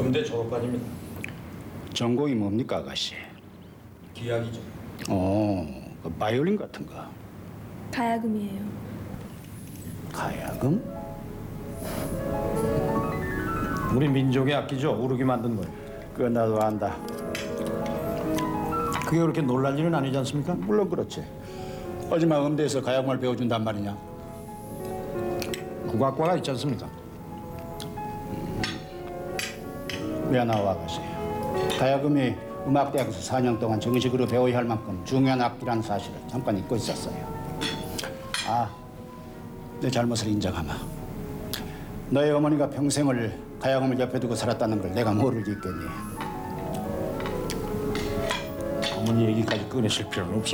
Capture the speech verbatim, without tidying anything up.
음대 졸업반입니다. 전공이 뭡니까, 아가씨? 기악이죠. 어, 그 바이올린 같은 거. 가야금이에요. 가야금? 우리 민족의 악기죠. 우르기 만든 거예요. 그거 나도 안다. 그게 그렇게 놀랄 일은 아니지 않습니까? 물론 그렇지. 하지만 음대에서 가야금을 배워준단 말이냐? 국악과가 있지 않습니까? 미안하오, 아가씨. 가야금이 음악대학에서 사 년 동안 정식으로 배워야 할 만큼 중요한 악기라는 사실을 잠깐 잊고 있었어요. 아, 내 잘못을 인정하마. 너의 어머니가 평생을 가야금을 옆에 두고 살았다는 걸 내가 모르지 있겠니? 어머니 얘기까지 꺼내실 필요는 없어.